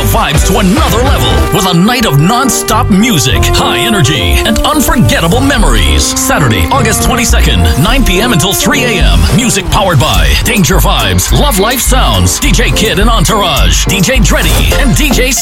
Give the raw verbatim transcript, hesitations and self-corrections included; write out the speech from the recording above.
vibes to another level with a night of non-stop music, high energy, and unforgettable memories. Saturday, August twenty-second, nine p.m. until three a.m. Music powered by Danger Vibes, Love Life Sounds, D J Kid and Entourage, D J Dreddy, and D J